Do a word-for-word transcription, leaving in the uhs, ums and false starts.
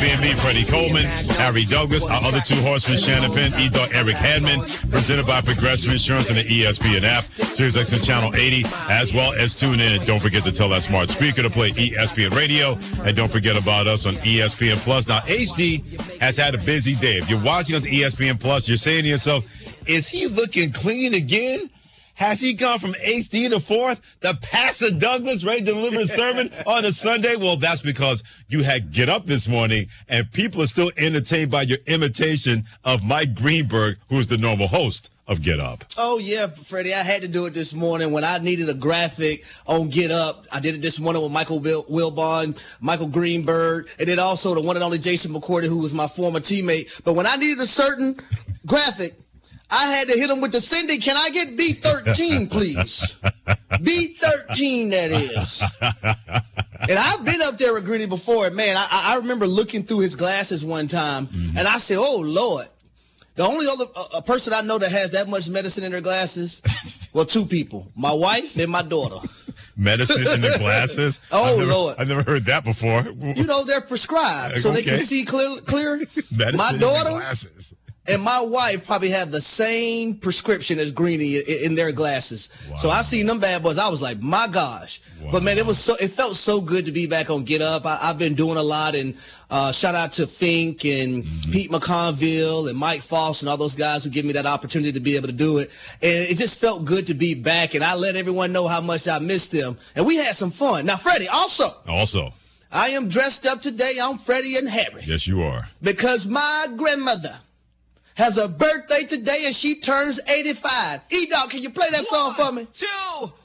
B and me, Freddie Coleman, Harry Douglas, our other two horsemen, Shannon Penn, E-Dog Eric Hadman, presented by Progressive Insurance and the E S P N app, Sirius X M Channel eighty, as well as tune in. Don't forget to tell that smart speaker to play E S P N Radio, and don't forget about us on E S P N Plus. Now, H D has had a busy day. If you're watching on the E S P N Plus, you're saying to yourself, is he looking clean again? Has he gone from H D to fourth? The Pastor Douglas ready to deliver a sermon on a Sunday? Well, that's because you had Get Up this morning, and people are still entertained by your imitation of Mike Greenberg, who is the normal host of Get Up. Oh, yeah, Freddie. I had to do it this morning when I needed a graphic on Get Up. I did it this morning with Michael Wil- Wilbon, Michael Greenberg, and then also the one and only Jason McCourty, who was my former teammate. But when I needed a certain graphic, I had to hit him with the Cindy. Can I get B thirteen, please? B thirteen, that is. And I've been up there with Gritty before. Man, I, I remember looking through his glasses one time, mm-hmm. and I said, oh, Lord. The only other uh, person I know that has that much medicine in their glasses, well, two people, my wife and my daughter. Medicine in the glasses? Oh, I've never, Lord. I've never heard that before. You know, they're prescribed so okay. they can see clear. clear. Medicine my daughter in the glasses. And my wife probably have the same prescription as Greeny in their glasses. Wow. So I seen them bad boys. I was like, my gosh. Wow. But man, it was so, it felt so good to be back on Get Up. I, I've been doing a lot, and uh, shout out to Fink and mm-hmm. Pete McConville and Mike Foss and all those guys who give me that opportunity to be able to do it. And it just felt good to be back. And I let everyone know how much I missed them. And we had some fun. Now, Freddie, also. Also. I am dressed up today. I'm Freddie and Harry. Yes, you are. Because my grandmother has a birthday today, and she turns eighty-five. E-Dog, can you play that song for me? Two.